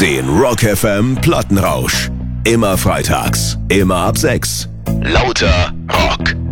Den Rock FM Plattenrausch. Immer freitags, immer ab 6. Lauter Rock.